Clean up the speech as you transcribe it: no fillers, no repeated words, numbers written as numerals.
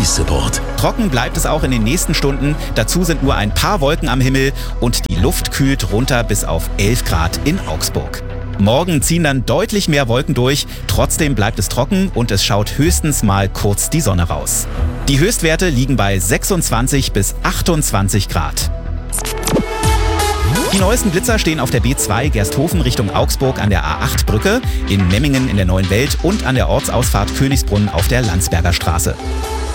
Service-Support. Trocken bleibt es auch in den nächsten Stunden. Dazu sind nur ein paar Wolken am Himmel und die Luft kühlt runter bis auf 11 Grad in Augsburg. Morgen ziehen dann deutlich mehr Wolken durch, trotzdem bleibt es trocken und es schaut höchstens mal kurz die Sonne raus. Die Höchstwerte liegen bei 26 bis 28 Grad. Die neuesten Blitzer stehen auf der B2 Gersthofen Richtung Augsburg an der A8-Brücke, in Memmingen in der Neuen Welt und an der Ortsausfahrt Königsbrunn auf der Landsberger Straße.